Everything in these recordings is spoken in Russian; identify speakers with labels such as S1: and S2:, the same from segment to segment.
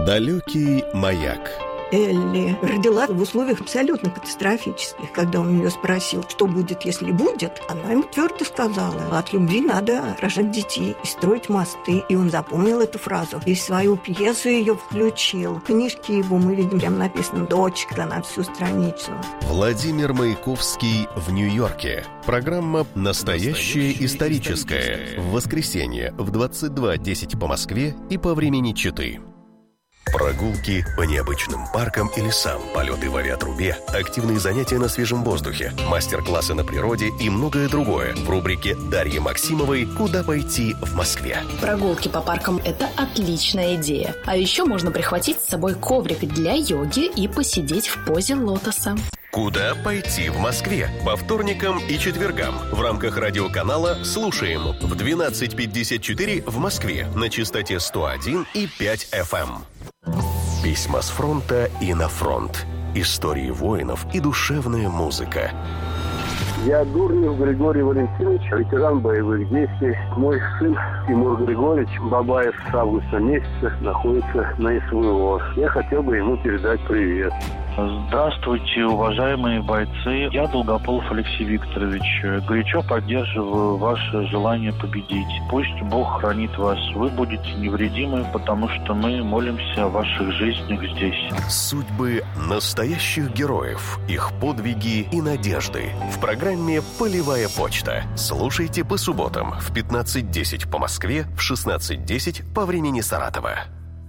S1: Далекий маяк.
S2: Элли родила в условиях абсолютно катастрофических. Когда он ее спросил, что будет, если будет, она ему твердо сказала: от любви надо рожать детей и строить мосты. И он запомнил эту фразу и в свою пьесу ее включил. В книжке его мы видим, прям написано «Дочка» на всю страницу.
S1: Владимир Маяковский в Нью-Йорке. Программа «Настоящее историческое». В воскресенье в 22:10 по Москве и по времени Читы. Прогулки по необычным паркам и лесам, полеты в авиатрубе, активные занятия на свежем воздухе, мастер-классы на природе и многое другое в рубрике Дарьи Максимовой «Куда пойти в Москве».
S3: Прогулки по паркам – это отличная идея. А еще можно прихватить с собой коврик для йоги и посидеть в позе лотоса.
S1: «Куда пойти в Москве» по вторникам и четвергам в рамках радиоканала «Слушаем» в 12:54 в Москве на частоте 101,5 FM. Письма с фронта и на фронт. Истории воинов и душевная музыка.
S4: Я Дурнев Григорий Валентинович, ветеран боевых действий. Мой сын Тимур Григорьевич Бабаев с августа месяца находится на СВО. Я хотел бы ему передать привет.
S5: Здравствуйте, уважаемые бойцы. Я Долгополов Алексей Викторович. Горячо поддерживаю ваше желание победить. Пусть Бог хранит вас. Вы будете невредимы, потому что мы молимся о ваших жизнях здесь.
S1: Судьбы настоящих героев, их подвиги и надежды. В программе «Полевая почта». Слушайте по субботам в 15:10 по Москве, в 16:10 по времени Саратова.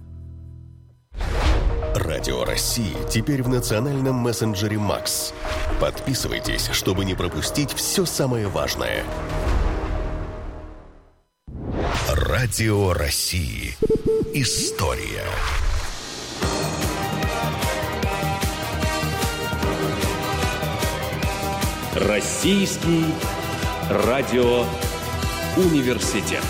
S1: Радио России теперь в национальном мессенджере «Макс». Подписывайтесь, чтобы не пропустить все самое важное. Радио России. История.
S6: Российский радиоуниверситет.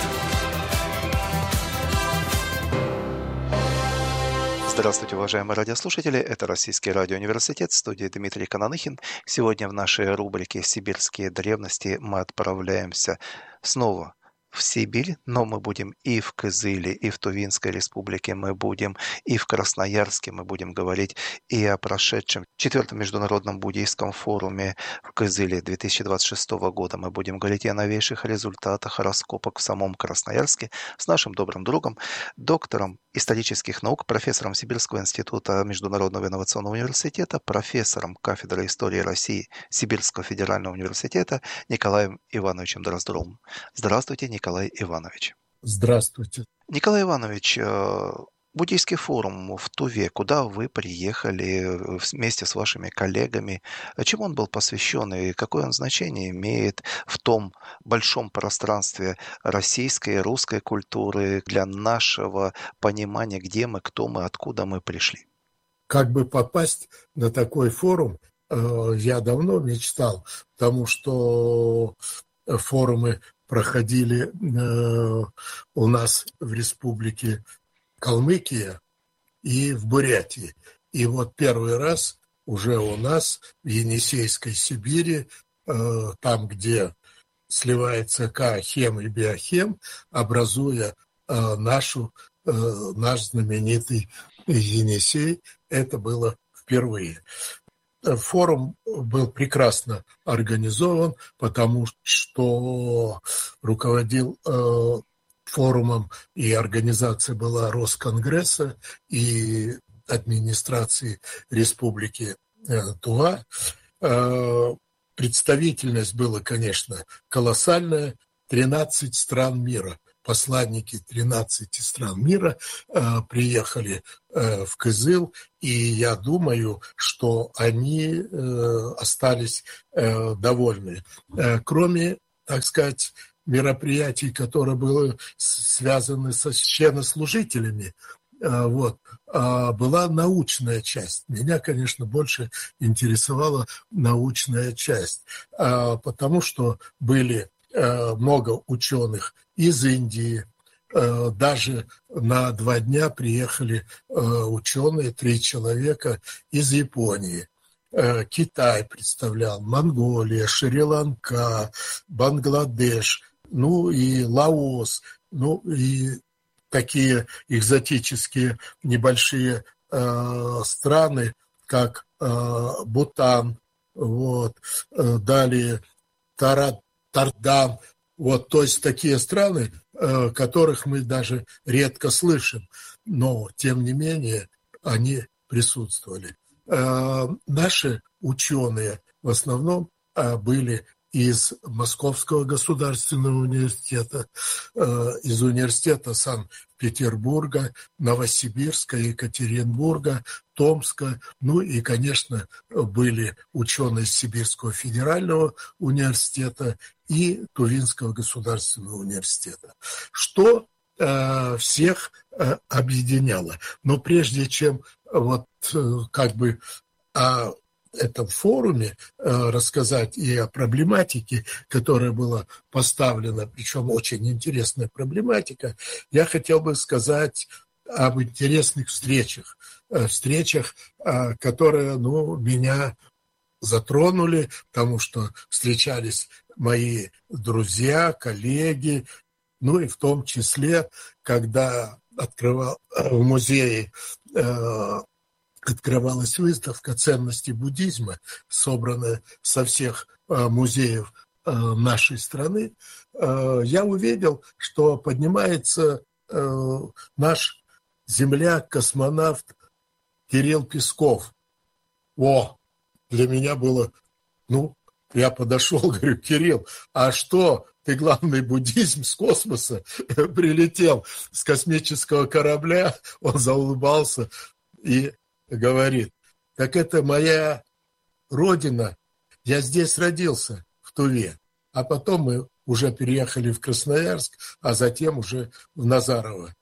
S7: Здравствуйте, уважаемые радиослушатели. Это Российский радиоуниверситет, в студии Дмитрий Кананыхин. Сегодня в нашей рубрике «Сибирские древности» мы отправляемся снова в Сибирь, но мы будем и в Кызыле, и в Тувинской республике, мы будем и в Красноярске, мы будем говорить и о прошедшем 4-м международном буддийском форуме в Кызыле 2026 года. Мы будем говорить и о новейших результатах раскопок в самом Красноярске с нашим добрым другом, доктором исторических наук, профессором Сибирского института Международного инновационного университета, профессором кафедры истории России Сибирского федерального университета Николаем Ивановичем Дроздовым. Здравствуйте, Николай Иванович.
S8: Здравствуйте.
S7: Николай Иванович, буддийский форум в Туве, куда вы приехали вместе с вашими коллегами, чему он был посвящен и какое он значение имеет в том большом пространстве российской и русской культуры для нашего понимания, где мы, кто мы, откуда мы пришли?
S8: Как бы попасть на такой форум, я давно мечтал, потому что форумы проходили у нас в республике Калмыкия и в Бурятии. И вот первый раз уже у нас в Енисейской Сибири, там, где сливается Каахем и Биохем, образуя наш знаменитый Енисей, это было впервые. Форум был прекрасно организован, потому что руководил форумом и организация была Росконгресса и администрации Республики Тува. Представительность была, конечно, колоссальная. 13 стран мира. Посланники 13 стран мира приехали в Кызыл, и я думаю, что они остались довольны. Кроме, так сказать, мероприятий, которые были связаны со священнослужителями, была научная часть. Меня, конечно, больше интересовала научная часть, потому что были много ученых из Индии. Даже на 2 дня приехали ученые, 3 человека из Японии. Китай представлял, Монголия, Шри-Ланка, Бангладеш, и Лаос, и такие экзотические небольшие страны, как Бутан, вот, далее Тардан, вот, то есть такие страны, которых мы даже редко слышим, но, тем не менее, они присутствовали. Наши ученые в основном были из Московского государственного университета, из университета Санкт-Петербурга, Новосибирска, Екатеринбурга, Томска, ну и, конечно, были ученые из Сибирского федерального университета и Тувинского государственного университета. Что всех объединяло. Но прежде чем вот как бы о этом форуме рассказать и о проблематике, которая была поставлена, причем очень интересная проблематика, я хотел бы сказать об интересных встречах, которые, меня затронули, потому что встречались мои друзья, коллеги, и в том числе, когда в музее открывалась выставка «Ценности буддизма», собранная со всех музеев нашей страны, я увидел, что поднимается наш земляк-космонавт Кирилл Песков. Для меня было, я подошел, говорю: Кирилл, а что, ты главный буддизм с космоса прилетел с космического корабля? Он заулыбался и говорит: так это моя родина, я здесь родился, в Туве, а потом мы уже переехали в Красноярск, а затем уже в Назарово.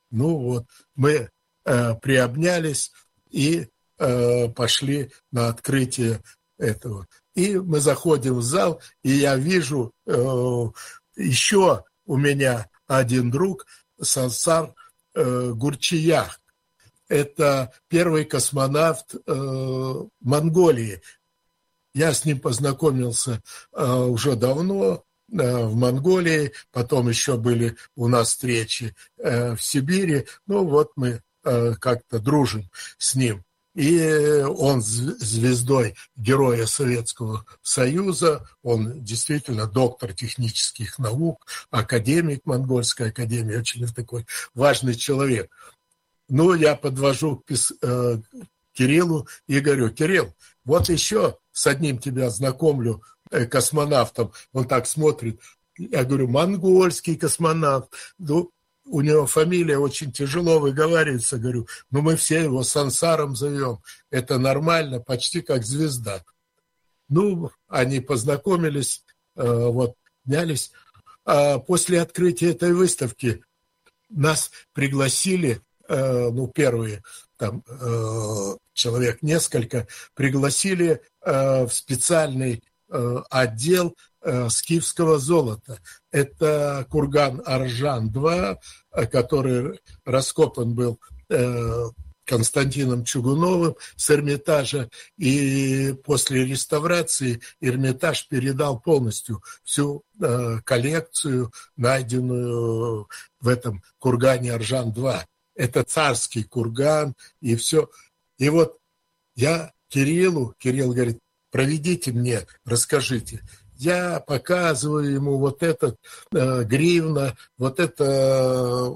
S8: Мы приобнялись и пошли на открытие этого. И мы заходим в зал, и я вижу еще у меня один друг, Сансар Гурчиях. Это первый космонавт Монголии. Я с ним познакомился уже давно в Монголии, потом еще были у нас встречи в Сибири. Мы как-то дружим с ним. И он звездой Героя Советского Союза, он действительно доктор технических наук, академик Монгольской академии, очень такой важный человек. Я подвожу к Кириллу и говорю: Кирилл, вот еще с одним тебя знакомлю космонавтом. Он так смотрит. Я говорю: монгольский космонавт. У него фамилия очень тяжело выговаривается. Говорю: мы все его Сансаром зовем. Это нормально, почти как звезда. Они познакомились, обнялись. После открытия этой выставки нас пригласили, первые человек несколько, пригласили в специальный отдел скифского золота. Это курган Аржан-2, который раскопан был Константином Чугуновым с Эрмитажа, и после реставрации Эрмитаж передал полностью всю коллекцию, найденную в этом кургане Аржан-2. Это царский курган, и все. И я Кирилл говорит: проведите мне, расскажите. Я показываю ему вот этот гривна, вот это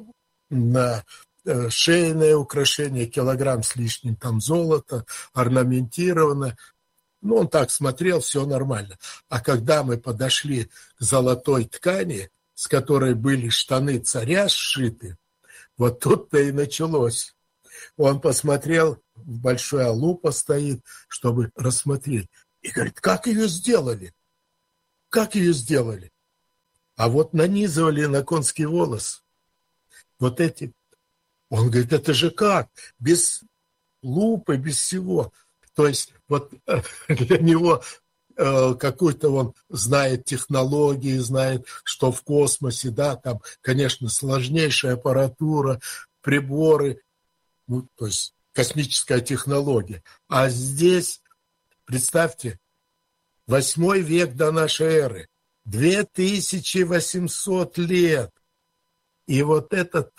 S8: шейное украшение, килограмм с лишним там золота, орнаментировано. Он так смотрел, все нормально. А когда мы подошли к золотой ткани, с которой были штаны царя сшиты, вот тут-то и началось. Он посмотрел, большая лупа стоит, чтобы рассмотреть. И говорит: как ее сделали? Как ее сделали? А нанизывали на конский волос. Эти. Он говорит: это же как? Без лупы, без всего. То есть для него какой-то он знает технологии, знает, что в космосе, там, конечно, сложнейшая аппаратура, приборы, то есть космическая технология. А здесь, представьте, 8 век до нашей эры, 2800 лет. И этот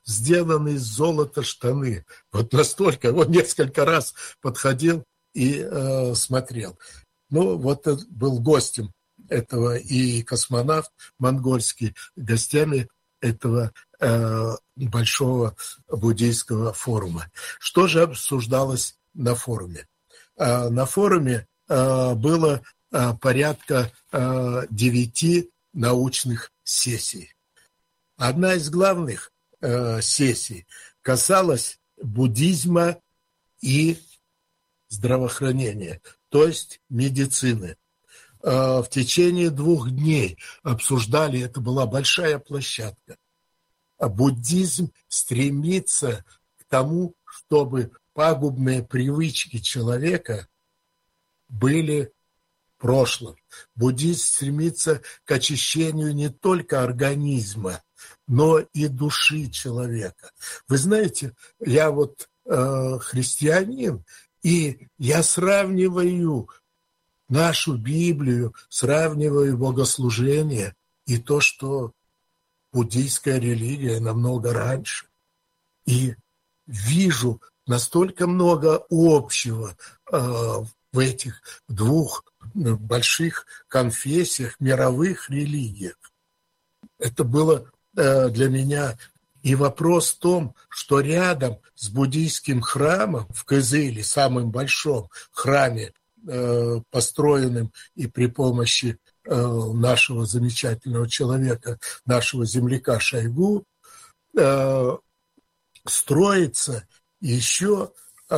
S8: сделаны из золота штаны. Вот настолько. Он несколько раз подходил и смотрел. Ну, вот был гостем этого и космонавт монгольский, гостями этого большого буддийского форума. Что же обсуждалось на форуме? На форуме было порядка 9 научных сессий. Одна из главных сессий касалась буддизма и здравоохранения, то есть медицины. В течение 2 дней обсуждали, это была большая площадка. Буддизм стремится к тому, чтобы пагубные привычки человека были в прошлом. Буддизм стремится к очищению не только организма, но и души человека. Вы знаете, я вот христианин, и я сравниваю нашу Библию, сравниваю богослужение и то, что буддийская религия намного раньше. И вижу настолько много общего в этих 2 больших конфессиях, мировых религиях. Это было для меня и вопрос в том, что рядом с буддийским храмом в Кызыле, самым большом храме, построенным и при помощи нашего замечательного человека, нашего земляка Шойгу, строится еще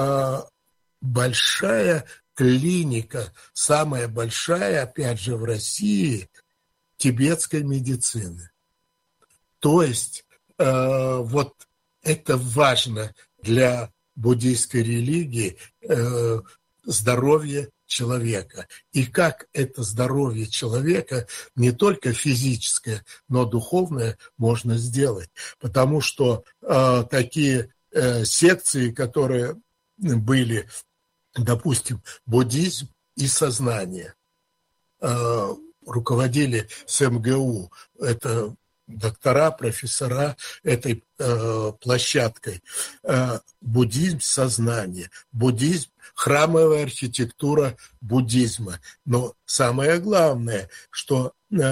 S8: большая клиника, самая большая, опять же, в России, тибетской медицины. То есть вот это важно для буддийской религии, здоровье человека. И как это здоровье человека, не только физическое, но духовное, можно сделать. Потому что такие секции, которые были, допустим, буддизм и сознание, руководили с МГУ, это доктора, профессора этой площадкой. Буддизм сознания, буддизм, храмовая архитектура буддизма. Но самое главное, что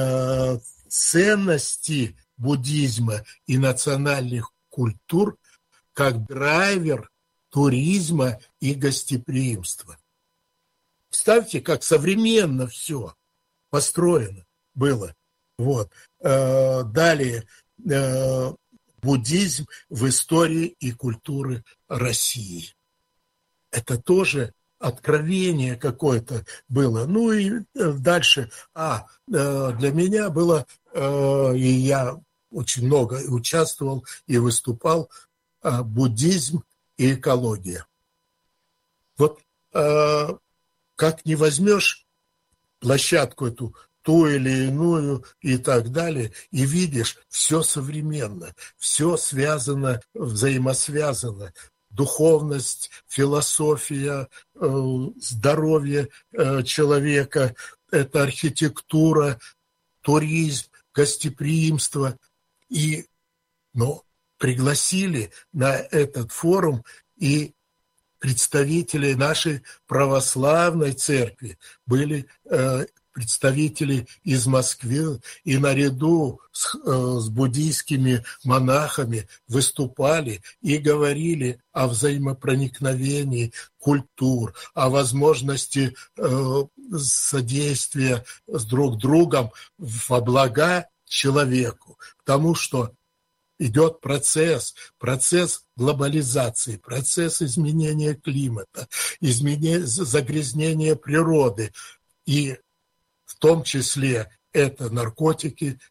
S8: ценности буддизма и национальных культур как драйвер туризма и гостеприимства. Представьте, как современно все построено было. Вот. Далее буддизм в истории и культуре России. Это тоже откровение какое-то было. Ну и дальше. Для меня было, и я очень много участвовал и выступал, буддизм и экология. Вот как не возьмешь площадку эту, ту или иную и так далее, и видишь, все современно, все связано, взаимосвязано. Духовность, философия, здоровье человека, это архитектура, туризм, гостеприимство. Но пригласили на этот форум и представители нашей православной церкви, были представители из Москвы, и наряду с буддийскими монахами выступали и говорили о взаимопроникновении культур, о возможности содействия с друг другом во блага человеку, потому что идет процесс глобализации, процесс изменения климата, загрязнения природы, и в том числе это наркотики,